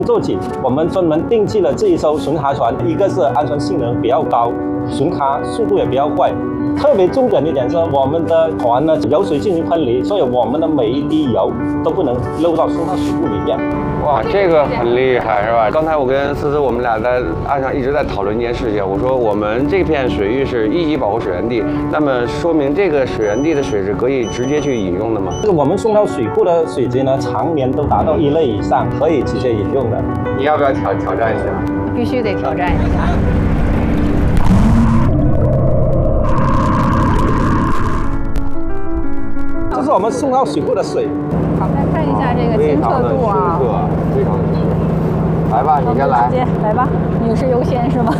做起，我们专门定制了这一艘巡航船，一个是安全性能比较高，巡航速度也比较快。特别重点一点是，我们的船呢油水进行分离，所以我们的每一滴油都不能漏到松涛水库里面。 哇，这个很厉害是吧？刚才我跟思思我们俩在岸上一直在讨论一件事情，我说我们这片水域是1级保护水源地，那么说明这个水源地的水是可以直接去饮用的吗？ 我们松涛水库的水质呢，常年都达到1类以上，可以直接饮用的。 你要不要挑战一下？ 必须得挑战一下。 这是我们松涛水库的水。 好，来看一下这个清澈度啊， 非常清澈。来吧，你先来。 直接来吧，女士优先是吗？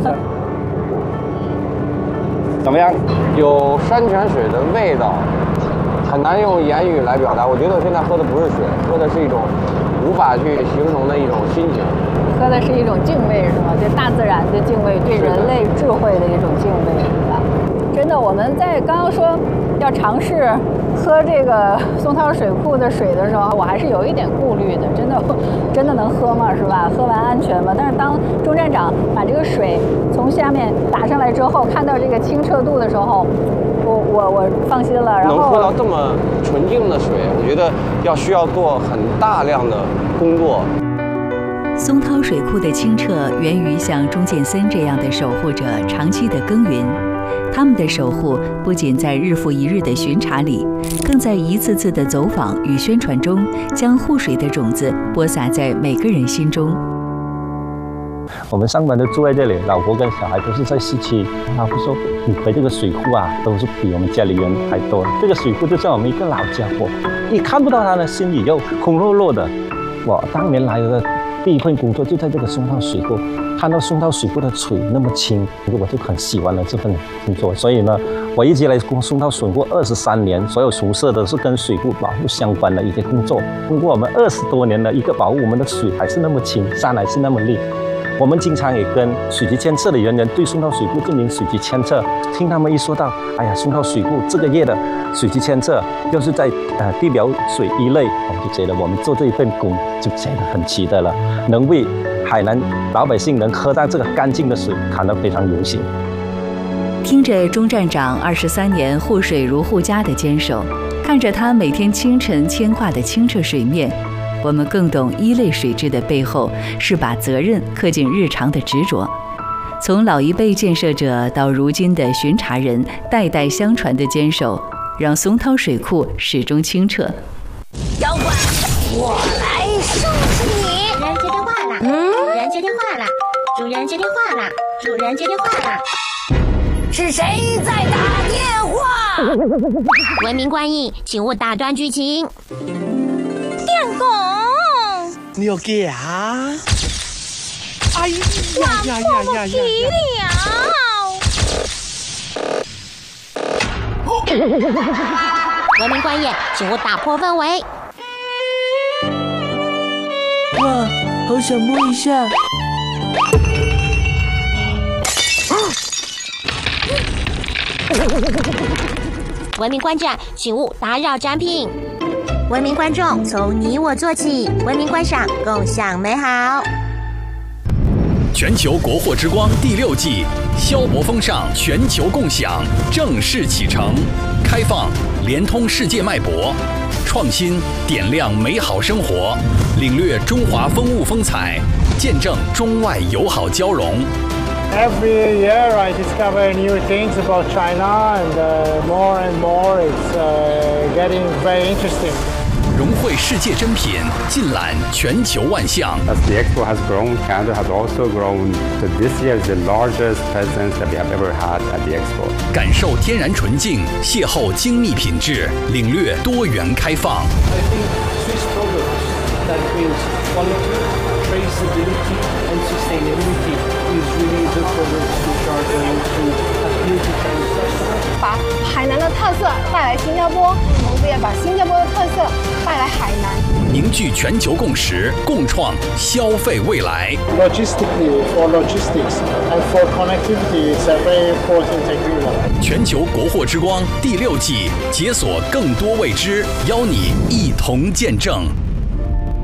怎么样？ 有山泉水的味道，很难用言语来表达。我觉得我现在喝的不是水，喝的是一种无法去形容的一种心情。 喝的是一种敬畏，是吗？对大自然的敬畏，对人类智慧的一种敬畏，是吧？真的，我们在刚刚说要尝试喝这个松涛水库的水的时候，我还是有一点顾虑的。真的能喝吗？是吧？喝完安全吗？但是当钟站长把这个水从下面打上来之后，看到这个清澈度的时候，我放心了。然后能喝到这么纯净的水，我觉得需要做很大量的工作。 松涛水库的清澈源于像钟建森这样的守护者长期的耕耘。他们的守护不仅在日复一日的巡查里，更在一次次的走访与宣传中，将护水的种子播撒在每个人心中。 我们上班都住在这里，老婆跟小孩都是在市区。老婆说：“你回这个水库啊，都是比我们家里人还多。这个水库就像我们一个老家伙，一看不到它呢，心里又空落落的。”我当年来的第一份工作就在这个松涛水库，看到松涛水库的水那么清，我就很喜欢了这份工作。所以呢，我一直来松涛水库23年，所有从事的是跟水库保护相关的一些工作。通过我们20多年的一个保护，我们的水还是那么清，山还是那么绿。我们经常也跟水质监测的人员对松涛水库进行水质监测，听他们一说到，哎呀，松涛水库这个月的水质监测就是在地表水1类，我们就觉得我们做这一份工就觉得很值得了，能为海南老百姓能喝到这个干净的水感到非常荣幸。 听着钟站长23年护水如护家的坚守，看着他每天清晨牵挂的清澈水面，我们更懂1类水质的背后是把责任刻进日常的执着。从老一辈建设者到如今的巡查人，代代相传的坚守，让松涛水库始终清澈。 妖怪，我来收拾你！主人接电话了，主人接电话了，主人接电话了，主人接电话了。是谁在打电话？文明观印，请勿打断剧情。电工， 你有给啊？哎呀呀呀呀呀！ 文明观演，请勿打破氛围。 哇，好想摸一下。 文明观展，请勿打扰展品。文明观众，从你我做起，文明观赏，共享美好。 全球国货之光第6季，消博风尚，全球共享正式启程，开放，连通世界脉搏，创新，点亮美好生活，领略中华风物风采，见证中外友好交融。 Every year I discover new things about China, and more it's getting very interesting. 融汇世界珍品，尽览全球万象。 As the expo has grown, Canada has also grown. So this year is the largest presence that we have ever had at the expo. 感受天然纯净，邂逅精密品质，领略多元开放。 I think Swiss products that brings quality, traceability, and sustainability is really the products which are going to appeal to Chinese customers. 把海南的特色带来新加坡，我们也把新加坡的特色带来海南。 凝聚全球共识，共创消费未来。 Logistically, for logistics and for connectivity, it's a very important agreement. 全球国货之光第6季，解锁更多未知，邀你一同见证。